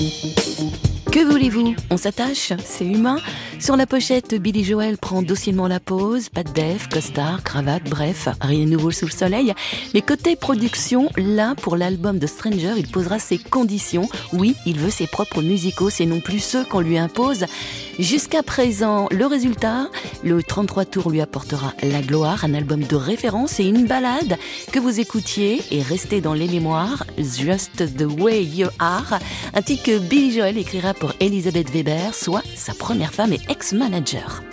Que voulez-vous? On s'attache, c'est humain. Sur la pochette, Billy Joel prend docilement la pose, pas de def, costard, cravate, bref, rien de nouveau sous le soleil. Mais côté production, là, pour l'album de Stranger, il posera ses conditions. Oui, il veut ses propres musicaux, c'est non plus ceux qu'on lui impose. Jusqu'à présent, le résultat, le 33 tours lui apportera la gloire, un album de référence et une ballade que vous écoutiez et restez dans les mémoires, Just the Way You Are, un titre que Billy Joel écrira pour Elizabeth Weber, soit sa première femme et ex-manager.